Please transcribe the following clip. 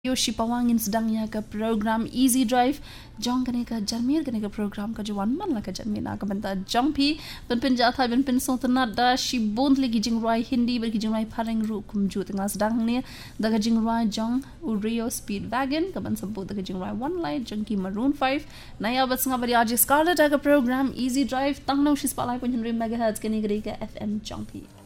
Yoshi pawangin sedangnya ke program Easy Drive jong kene ke jarmir kene ke program ka juan man la ka jarmir na ka banta jongpi pen jatha pen so tenat da shi bond lagi jing rai hindi bagi jing rai pareng ru kum ju tengah sedang ni da ka jing rai jong Rio Speedwagon ka ban sebut da ka jing rai one light jong ki Maroon 5 naya bat snga bari aji Scarlett ka program Easy Drive tang no shi spotlight 100 MHz kene ke FM jongpi